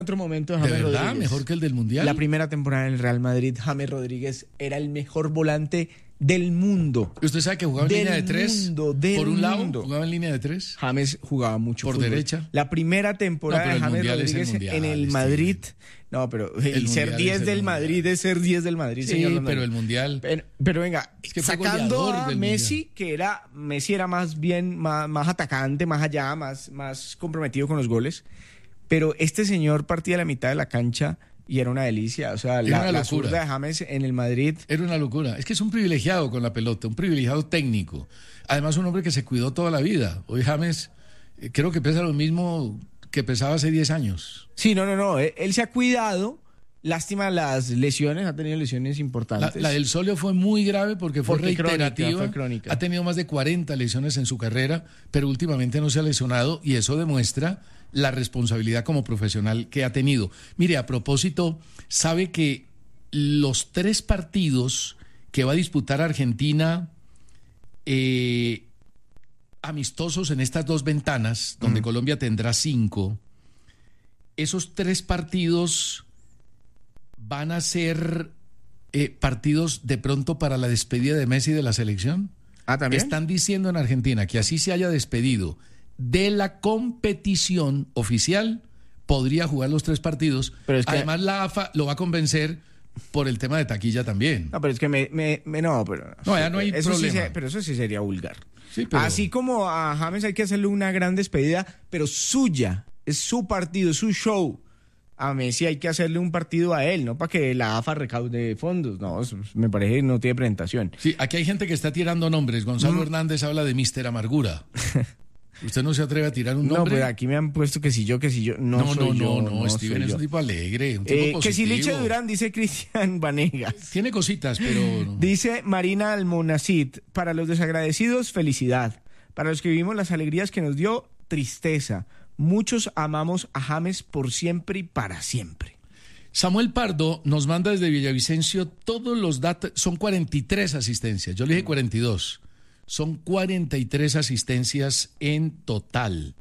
Otro momento de ¿De James verdad? Rodríguez. ¿Mejor que el del Mundial? La primera temporada en el Real Madrid, James Rodríguez era el mejor volante del mundo. ¿Usted sabe que jugaba en línea de tres? Por un lado, mundo. jugaba en línea de tres. James jugaba mucho Por fútbol. derecha. La primera temporada No, pero de el James Mundial es el Rodríguez Mundial, en el Steven. Madrid. No, pero El ser Mundial 10 es el del Mundial. Madrid es ser 10 del Madrid, Sí, señor Londoño. pero el Mundial... Pero venga, Es que fue sacando goleador a del Messi, Messi era más bien, más atacante, más allá, más comprometido con los goles. Pero este señor partía la mitad de la cancha y era una delicia. O sea, Era una la locura. zurda de James en el Madrid. Era una locura. Es que es un privilegiado con la pelota, un privilegiado técnico. Además, un hombre que se cuidó toda la vida. Hoy James creo que pesa lo mismo que pesaba hace 10 años. Sí, no. Él se ha cuidado. Lástima las lesiones, ha tenido lesiones importantes. La del Solio fue muy grave porque fue reiterativa. Fue crónica. Ha tenido más de 40 lesiones en su carrera, pero últimamente no se ha lesionado y eso demuestra la responsabilidad como profesional que ha tenido. Mire, a propósito, sabe que los 3 partidos que va a disputar Argentina amistosos en estas 2 ventanas, donde Colombia tendrá 5, esos 3 partidos van a ser partidos de pronto para la despedida de Messi de la selección. Ah, ¿también? Están diciendo en Argentina que así se haya despedido de la competición oficial, podría jugar los 3 partidos. Pero es que... Además, la AFA lo va a convencer por el tema de taquilla también. No, pero es que No, ya no hay eso sí problema. pero eso sí sería vulgar. Sí, pero... Así como a James hay que hacerle una gran despedida, pero suya, es su partido, su show. A Messi hay que hacerle un partido a él, no para que la AFA recaude fondos. No, eso me parece que no tiene presentación. Sí, aquí hay gente que está tirando nombres. Gonzalo Hernández habla de Mister Amargura. ¿Usted no se atreve a tirar un No, nombre? pues aquí me han puesto que si yo. No, Steven soy es yo. un tipo alegre, un tipo positivo. Que si Liche Durán, dice Cristian Vanegas. Tiene cositas, pero... Dice Marina Almonacid, para los desagradecidos, felicidad. Para los que vivimos las alegrías que nos dio, tristeza. Muchos amamos a James por siempre y para siempre. Samuel Pardo nos manda desde Villavicencio todos los datos. Son 43 asistencias. Yo le dije 42. Son 43 asistencias en total.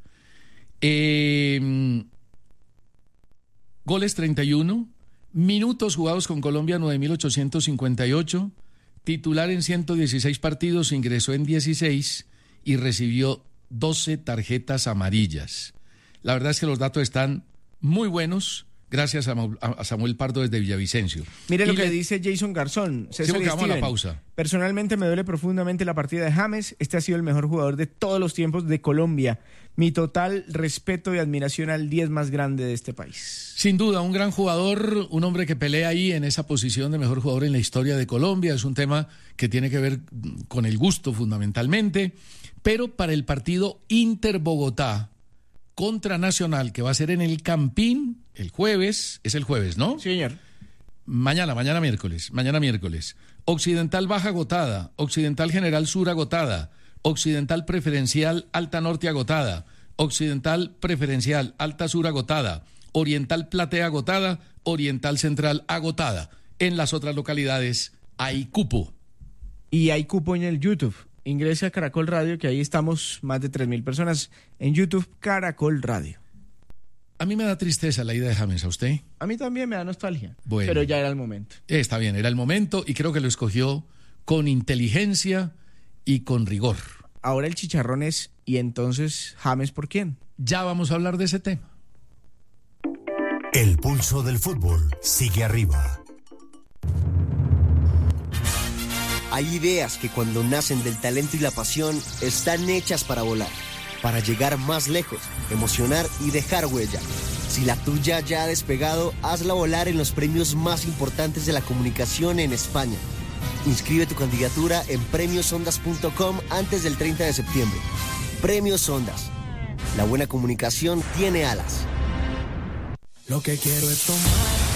Goles 31. Minutos jugados con Colombia 9.858. Titular en 116 partidos, ingresó en 16 y recibió 12 tarjetas amarillas. La verdad es que los datos están muy buenos. Gracias a Samuel Pardo desde Villavicencio. Mire lo que dice Jason Garzón. Sí, porque vamos a la pausa. Personalmente me duele profundamente la partida de James. Este ha sido el mejor jugador de todos los tiempos de Colombia. Mi total respeto y admiración al 10 más grande de este país. Sin duda, un gran jugador, un hombre que pelea ahí en esa posición de mejor jugador en la historia de Colombia. Es un tema que tiene que ver con el gusto fundamentalmente. Pero para el partido Inter-Bogotá contra Nacional, que va a ser en el Campín el jueves, es el jueves, ¿no? Sí, señor. Mañana miércoles. Occidental Baja agotada, Occidental General Sur agotada, Occidental Preferencial Alta Norte agotada, Occidental Preferencial Alta Sur agotada, Oriental Platea agotada, Oriental Central agotada. En las otras localidades hay cupo. Y hay cupo en el YouTube. Ingrese a Caracol Radio, que ahí estamos más de 3.000 personas en YouTube, Caracol Radio. A mí me da tristeza la ida de James, ¿a usted? A mí también me da nostalgia, bueno, pero ya era el momento. Está bien, era el momento y creo que lo escogió con inteligencia y con rigor. Ahora el chicharrón es, ¿y entonces James por quién? Ya vamos a hablar de ese tema. El pulso del fútbol sigue arriba. Hay ideas que cuando nacen del talento y la pasión están hechas para volar, para llegar más lejos, emocionar y dejar huella. Si la tuya ya ha despegado, hazla volar en los premios más importantes de la comunicación en España. Inscribe tu candidatura en premiosondas.com antes del 30 de septiembre. Premios Ondas. La buena comunicación tiene alas. Lo que quiero es tomar